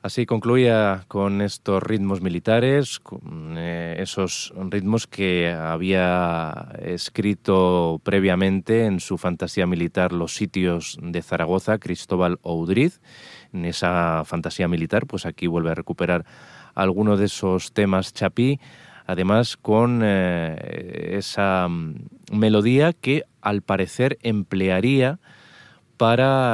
Así concluía con estos ritmos militares, con esos ritmos que había escrito previamente en su fantasía militar Los sitios de Zaragoza, Cristóbal Oudriz. En esa fantasía militar, pues aquí vuelve a recuperar alguno de esos temas chapí, además con esa melodía que al parecer emplearía para